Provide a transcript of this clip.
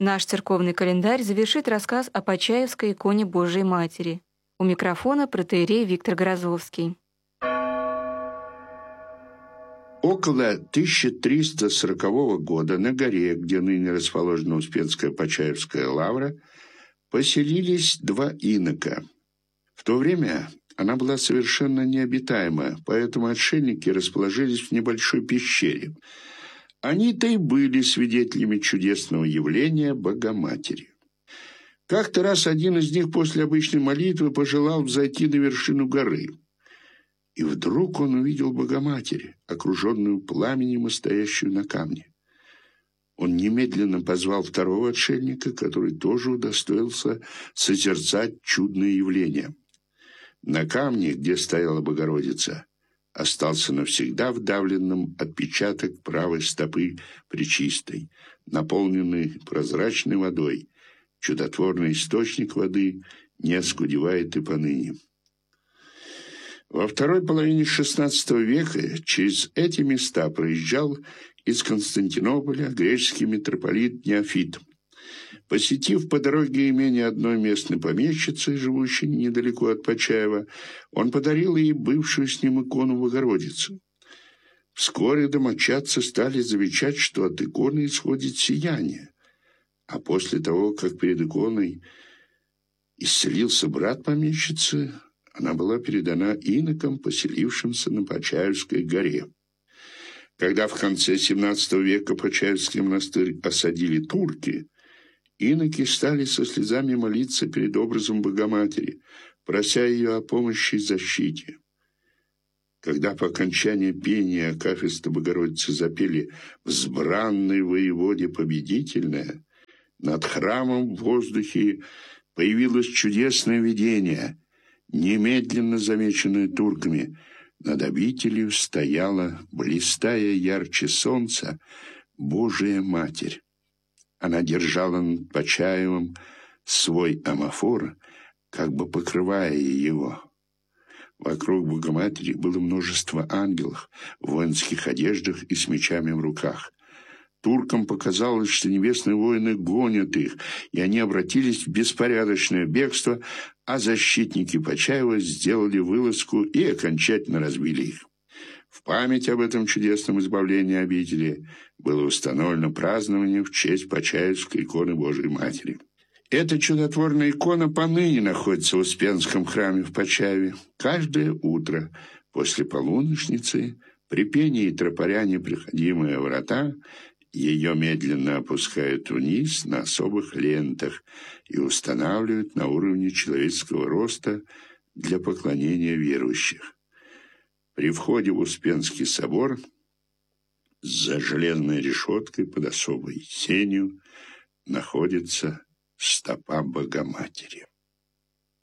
Наш церковный календарь завершит рассказ о Почаевской иконе Божией Матери. У микрофона протоиерей Виктор Грозовский. Около 1340 года на горе, где ныне расположена Успенская Почаевская лавра, поселились два инока. В то время она была совершенно необитаема, поэтому отшельники расположились в небольшой пещере. Они-то и были свидетелями чудесного явления Богоматери. Как-то раз один из них после обычной молитвы пожелал взойти на вершину горы. И вдруг он увидел Богоматерь, окруженную пламенем и стоящую на камне. Он немедленно позвал второго отшельника, который тоже удостоился созерцать чудное явление. На камне, где стояла Богородица, остался навсегда вдавленным отпечаток правой стопы Пречистой, наполненный прозрачной водой. Чудотворный источник воды не оскудевает и поныне. Во второй половине XVI века через эти места проезжал из Константинополя греческий митрополит Неофит. Посетив по дороге имение одной местной помещицы, живущей недалеко от Почаева, он подарил ей бывшую с ним икону Богородицы. Вскоре домочадцы стали замечать, что от иконы исходит сияние, а после того, как перед иконой исцелился брат помещицы, она была передана инокам, поселившимся на Почаевской горе. Когда в конце XVII века Почаевский монастырь осадили турки, иноки стали со слезами молиться перед образом Богоматери, прося ее о помощи и защите. Когда по окончании пения акафиста Богородицы запели «Взбранной воеводе победительная», над храмом в воздухе появилось чудесное видение, немедленно замеченное турками. Над обителью стояла, блистая ярче солнца, Божия Матерь. Она держала над Почаевым свой амафор, как бы покрывая его. Вокруг Богоматери было множество ангелов в воинских одеждах и с мечами в руках. Туркам показалось, что небесные воины гонят их, и они обратились в беспорядочное бегство, а защитники Почаева сделали вылазку и окончательно разбили их. В память об этом чудесном избавлении обители было установлено празднование в честь Почаевской иконы Божией Матери. Эта чудотворная икона поныне находится в Успенском храме в Почаеве. Каждое утро после полуночницы при пении тропаря «Неприходимые врата» ее медленно опускают вниз на особых лентах и устанавливают на уровне человеческого роста для поклонения верующих. При входе в Успенский собор за железной решеткой под особой сенью находится стопа Богоматери.